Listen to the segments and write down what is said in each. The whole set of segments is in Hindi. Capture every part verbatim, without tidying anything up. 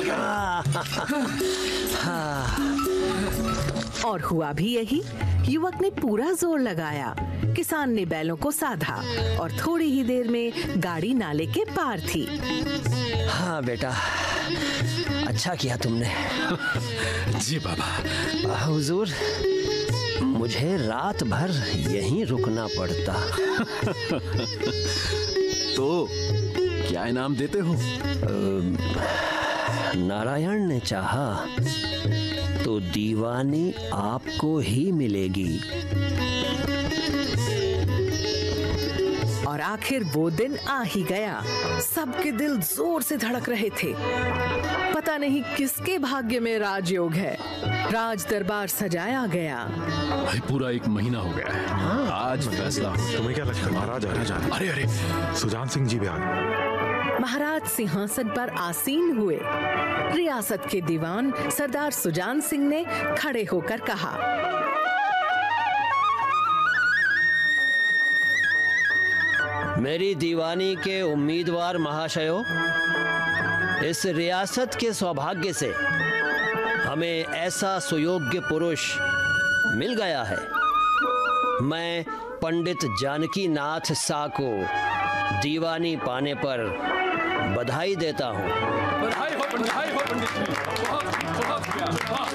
और हुआ भी यही। युवक ने पूरा जोर लगाया। किसान ने बैलों को साधा और थोड़ी ही देर में गाड़ी नाले के पार थी। हाँ बेटा, अच्छा किया तुमने। जी बाबा। हुजूर, मुझे रात भर यहीं रुकना पड़ता। तो क्या इनाम देते हो? नारायण ने चाहा तो दीवानी आपको ही मिलेगी। और आखिर वो दिन आ ही गया। सबके दिल जोर से धड़क रहे थे। पता नहीं किसके भाग्य में राजयोग है। राज दरबार सजाया गया। भाई पूरा एक महीना हो गया है। हाँ। आज फैसला। तुम्हें क्या लगता है महाराज आ रहे हैं? अरे अरे, सुजान सिंह जी भी आ गए। महाराज सिंहासन पर आसीन हुए। रियासत के दीवान सरदार सुजान सिंह ने खड़े होकर कहा, मेरी दीवानी के उम्मीदवार महाशयों, इस रियासत के सौभाग्य से हमें ऐसा सुयोग्य पुरुष मिल गया है। मैं पंडित जानकी नाथ सा को दीवानी पाने पर बधाई देता हूँ। बधाई हो, बधाई हो पंडित जी। बहुत बहुत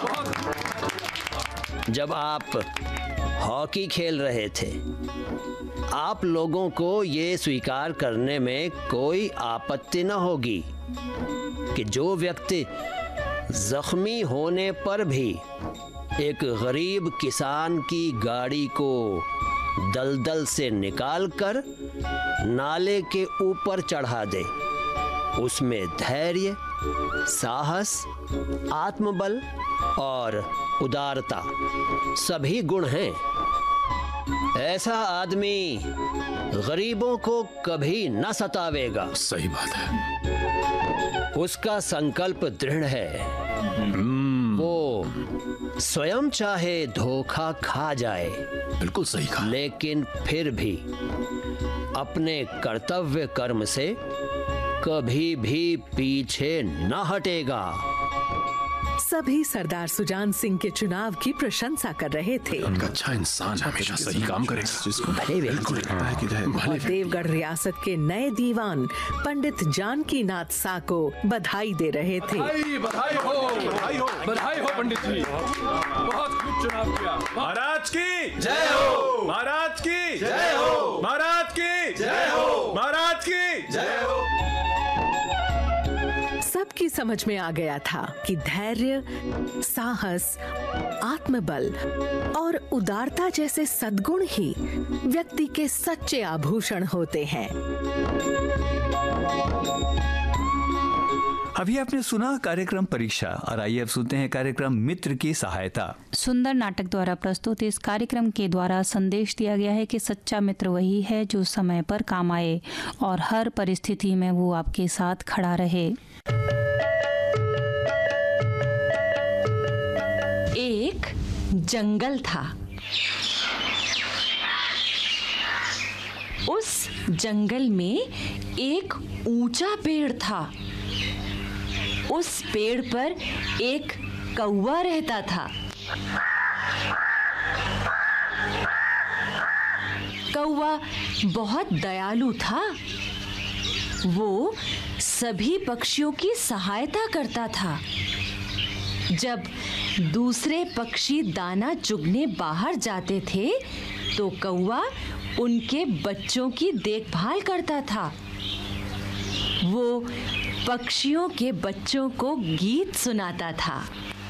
बहुत। जब आप हॉकी खेल रहे थे, आप लोगों को ये स्वीकार करने में कोई आपत्ति न होगी कि जो व्यक्ति जख्मी होने पर भी एक गरीब किसान की गाड़ी को दलदल से निकालकर नाले के ऊपर चढ़ा दे, उसमें धैर्य, साहस, आत्मबल और उदारता सभी गुण हैं। ऐसा आदमी गरीबों को कभी न सतावेगा। सही बात है। उसका संकल्प दृढ़ है। वो स्वयं चाहे धोखा खा जाए, बिल्कुल सही कहा, लेकिन फिर भी अपने कर्तव्य कर्म से कभी भी पीछे न हटेगा। सभी सरदार सुजान सिंह के चुनाव की प्रशंसा कर रहे थे। उनका अच्छा इंसान हमेशा सही काम करेगा। भले बिल्कुल। और देवगढ़ रियासत के नए दीवान पंडित जानकी नाथ सा को बधाई दे रहे थे। बधाई, बधाई हो, बधाई हो, बधाई हो पंडित जी। बहुत खूब चुनाव किया। महाराज की जय हो, महाराज की जय हो, महाराज की जय हो, महाराज की जय हो। सबकी समझ में आ गया था कि धैर्य, साहस, आत्मबल और उदारता जैसे सद्गुण ही व्यक्ति के सच्चे आभूषण होते हैं। अभी आपने सुना कार्यक्रम परीक्षा, और आइए अब सुनते हैं कार्यक्रम मित्र की सहायता। सुंदर नाटक द्वारा प्रस्तुत इस कार्यक्रम के द्वारा संदेश दिया गया है कि सच्चा मित्र वही है जो समय पर काम आए और हर परिस्थिति में वो आपके साथ खड़ा रहे। एक जंगल था। उस जंगल में एक ऊंचा पेड़ था। उस पेड़ पर एक कौवा रहता था। कौवा बहुत दयालु था। वो सभी पक्षियों की सहायता करता था। जब दूसरे पक्षी दाना चुगने बाहर जाते थे तो कौवा उनके बच्चों की देखभाल करता था। वो पक्षियों के बच्चों को गीत सुनाता था।